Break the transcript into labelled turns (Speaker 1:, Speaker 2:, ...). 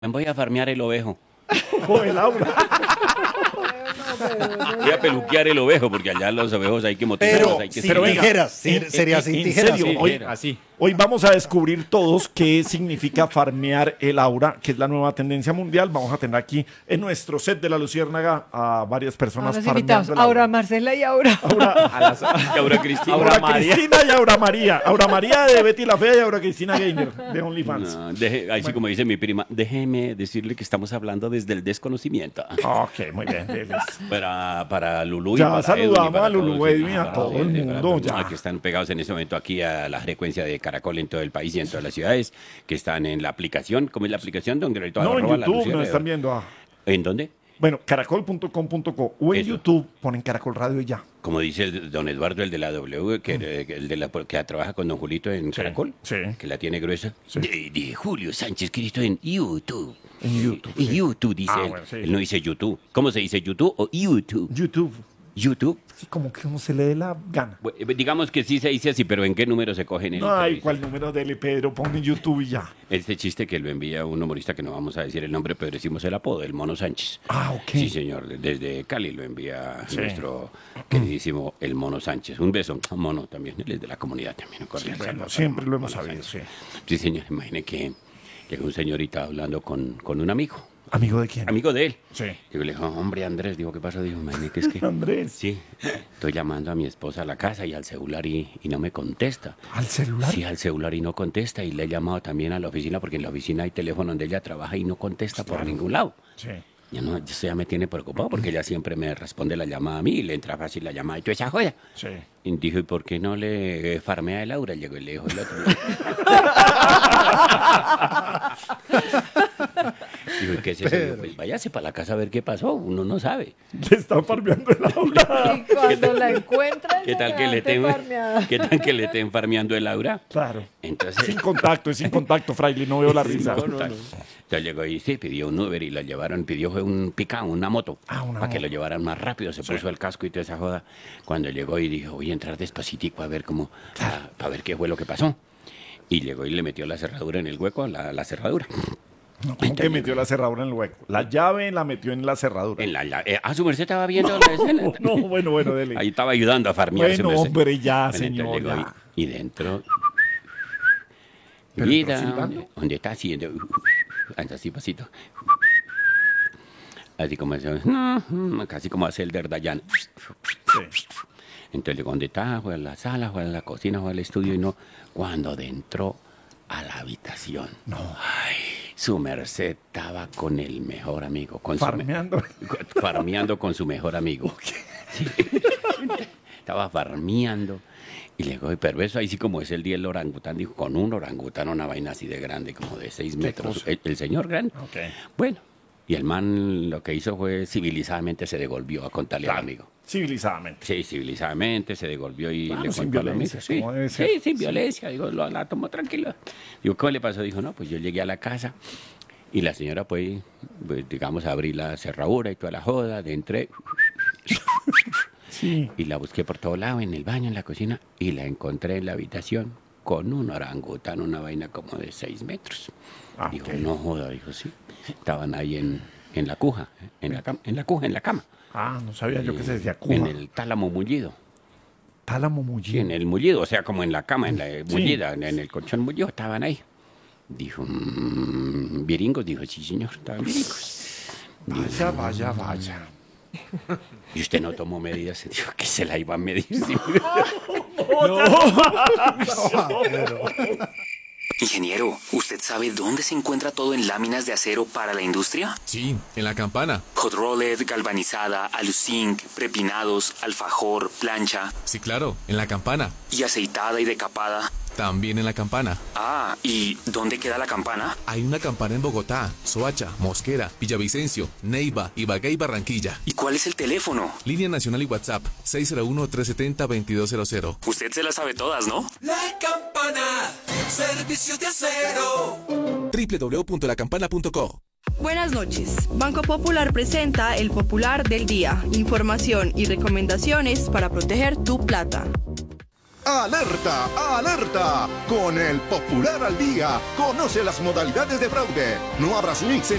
Speaker 1: Me voy a farmear el ovejo.
Speaker 2: Joder, Laura.
Speaker 1: Voy a peluquear el ovejo, porque allá los ovejos hay que motivarlos, hay que
Speaker 2: pero venga,
Speaker 3: tijeras, sería sin
Speaker 2: en
Speaker 3: tijeras.
Speaker 2: serio,
Speaker 3: ¿O?
Speaker 2: hoy,
Speaker 1: así.
Speaker 2: hoy vamos a descubrir todos qué significa farmear el aura, que es la nueva tendencia mundial. Vamos a tener aquí en nuestro set de La Luciérnaga a varias personas
Speaker 4: Los
Speaker 2: farmeando
Speaker 4: invitados,
Speaker 2: el aura.
Speaker 4: Aura Marcela y Aura.
Speaker 1: Aura Cristina.
Speaker 2: Aura Cristina y Aura María. Aura María de Betty la Fea y Aura Cristina Gainer de OnlyFans.
Speaker 1: No, así como dice mi prima, déjeme decirle que estamos hablando desde el desconocimiento.
Speaker 2: Ok, muy bien. Delis.
Speaker 1: Para Lulú y
Speaker 2: Ya
Speaker 1: para
Speaker 2: saludamos
Speaker 1: Edwin y para
Speaker 2: a Lulú,
Speaker 1: todos,
Speaker 2: Edwin, a
Speaker 1: para
Speaker 2: todo el
Speaker 1: Edwin,
Speaker 2: mundo, ya.
Speaker 1: que están pegados en este momento aquí a la frecuencia de Caracol en todo el país y en todas las ciudades, que están en la aplicación. ¿Cómo es la aplicación? Donde
Speaker 2: No, en YouTube nos están viendo.
Speaker 1: ¿En dónde?
Speaker 2: Bueno, caracol.com.co o en
Speaker 1: Eso.
Speaker 2: YouTube ponen Caracol Radio y ya.
Speaker 1: Como dice don Eduardo, el de la W, que trabaja con don Julito en Caracol,
Speaker 2: sí.
Speaker 1: que la tiene gruesa.
Speaker 2: Sí.
Speaker 1: De Julio Sánchez Cristo en YouTube.
Speaker 2: En YouTube.
Speaker 1: En
Speaker 2: sí.
Speaker 1: YouTube dice él.
Speaker 2: Bueno, sí.
Speaker 1: Él no dice YouTube. ¿Cómo se dice YouTube o YouTube?
Speaker 2: YouTube.
Speaker 1: YouTube.
Speaker 2: Sí, como que uno se le dé la gana.
Speaker 1: Digamos que sí se dice así, pero ¿en qué número se coge en el
Speaker 2: No hay
Speaker 1: televisor?
Speaker 2: cuál número dele, Pedro. Ponga en YouTube y ya.
Speaker 1: Este chiste que lo envía un humorista que no vamos a decir el nombre, pero decimos el apodo, el Mono Sánchez.
Speaker 2: Ah, ok.
Speaker 1: Sí, señor. Desde Cali lo envía
Speaker 2: Sí.
Speaker 1: nuestro queridísimo el Mono Sánchez. Un beso, Mono también, él es de la comunidad también.
Speaker 2: Sí, bueno, siempre lo hemos sabido, sí.
Speaker 1: Sí, señor. Imagine que llegó un señorita hablando con un amigo.
Speaker 2: ¿Amigo de quién?
Speaker 1: Amigo de él.
Speaker 2: Sí.
Speaker 1: Y yo le dijo, hombre, Andrés, digo, ¿qué pasó? Dijo, imagínate que es que...
Speaker 2: Andrés.
Speaker 1: Sí, estoy llamando a mi esposa a la casa y al celular y no me contesta.
Speaker 2: ¿Al celular?
Speaker 1: Sí, al celular y no contesta. Y le he llamado también a la oficina porque en la oficina hay teléfono donde ella trabaja y no contesta por ningún lado.
Speaker 2: Sí.
Speaker 1: Eso ya me tiene preocupado porque ella siempre me responde la llamada a mí y le entra fácil la llamada y toda esa joya.
Speaker 2: Sí.
Speaker 1: Y dijo, ¿y por qué no le farmea el aura? Llegó y le dijo el otro. Dijo, ¿y qué es eso? Dijo, pues váyase para la casa a ver qué pasó, uno no sabe.
Speaker 2: Le están farmeando el aura.
Speaker 4: Y cuando la encuentran,
Speaker 1: ¿Qué tal que le estén farmeando el aura?
Speaker 2: Claro.
Speaker 1: Entonces,
Speaker 2: Es sin contacto, Fraile. No veo la risa.
Speaker 1: Entonces llegó y sí, pidió un Uber y la llevaron, pidió fue un pickup, una moto,
Speaker 2: Ah, una
Speaker 1: para que
Speaker 2: moto.
Speaker 1: lo llevaran más rápido, se puso el casco y toda esa joda. Cuando llegó y dijo, voy a entrar despacitico a ver para ver qué fue lo que pasó. Y llegó y le metió la cerradura en el hueco, la cerradura.
Speaker 2: No, ¿cómo que metió la cerradura en el hueco? La llave la metió en la cerradura.
Speaker 1: Su merced estaba viendo la escena.
Speaker 2: No, bueno, dele.
Speaker 1: Ahí estaba ayudando a farmear su
Speaker 2: Bueno,
Speaker 1: merced.
Speaker 2: hombre, ya,
Speaker 1: Bueno, entonces
Speaker 2: señor,
Speaker 1: llegó
Speaker 2: ya.
Speaker 1: y dentro...
Speaker 2: Pero
Speaker 1: Mira,
Speaker 2: silbando.
Speaker 1: ¿dónde está haciendo? Anda así, pasito. Así como hace, casi como hace el de Dayan.
Speaker 2: Sí.
Speaker 1: Entonces llegó, ¿dónde está? Fue a la sala, fue a la cocina, fue al estudio y no. Cuando entró a la habitación.
Speaker 2: No.
Speaker 1: Ay, su merced estaba con el mejor amigo.
Speaker 2: Farmeando.
Speaker 1: Farmeando con su mejor amigo. Sí. Estaba farmeando. Y le digo, perverso, ahí sí como es el día del orangután, dijo, con un orangután, una vaina así de grande, como de 6 metros. El señor grande.
Speaker 2: Ok.
Speaker 1: Bueno, y el man lo que hizo fue civilizadamente se devolvió a contarle al amigo.
Speaker 2: Civilizadamente.
Speaker 1: Sí, civilizadamente se devolvió y
Speaker 2: Claro,
Speaker 1: le
Speaker 2: sin
Speaker 1: contó al amigo.
Speaker 2: violencia,
Speaker 1: Sí,
Speaker 2: como debe ser.
Speaker 1: sí, sin violencia. Digo, la tomó tranquilo. Digo, ¿cómo le pasó? Dijo, no, pues yo llegué a la casa y la señora pues digamos, abrí la cerradura y toda la joda, entré
Speaker 2: Sí.
Speaker 1: y la busqué por todo lado, en el baño, en la cocina, y la encontré en la habitación con un orangután, una vaina como de 6 metros.
Speaker 2: Ah,
Speaker 1: Dijo,
Speaker 2: ok.
Speaker 1: no joda, dijo, sí. Estaban ahí en la cuja, en la cama.
Speaker 2: Ah, no sabía yo que se decía
Speaker 1: En
Speaker 2: Cuba.
Speaker 1: el tálamo mullido.
Speaker 2: Tálamo
Speaker 1: Sí,
Speaker 2: mullido.
Speaker 1: en el mullido, o sea, como en la cama, en la
Speaker 2: Sí.
Speaker 1: mullida, en el colchón mullido, estaban ahí. Dijo, viringos, dijo, sí, señor, estaban viringos.
Speaker 2: Vaya, vaya, vaya.
Speaker 1: Y usted no tomó medidas, dijo que se la iba a medir. Sí.
Speaker 5: Ingeniero, ¿usted sabe dónde se encuentra todo en láminas de acero para la industria?
Speaker 6: Sí, en la campana.
Speaker 5: Hot rolled, galvanizada, aluzinc, prepinados, alfajor, plancha
Speaker 6: Sí, claro, en la campana.
Speaker 5: y aceitada y decapada.
Speaker 6: También en la campana.
Speaker 5: Ah, ¿y dónde queda la campana?
Speaker 6: Hay una campana en Bogotá, Soacha, Mosquera, Villavicencio, Neiva, Ibagué y Barranquilla.
Speaker 5: ¿Y cuál es el teléfono?
Speaker 6: Línea nacional y WhatsApp 601-370-2200.
Speaker 5: Usted se las sabe todas, ¿no?
Speaker 7: La Campana, servicios de acero.
Speaker 6: www.lacampana.co.
Speaker 8: Buenas noches. Banco Popular presenta el Popular del Día. Información y recomendaciones para proteger tu plata.
Speaker 3: ¡Alerta! ¡Alerta! Con el Popular al Día, conoce las modalidades de fraude. No abras links en